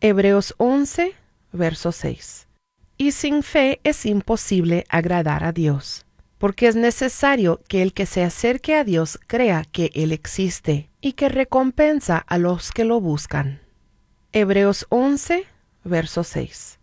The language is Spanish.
Hebreos 11, verso 6. Y sin fe es imposible agradar a Dios, porque es necesario que el que se acerque a Dios crea que Él existe y que recompensa a los que lo buscan. Hebreos 11, verso 6.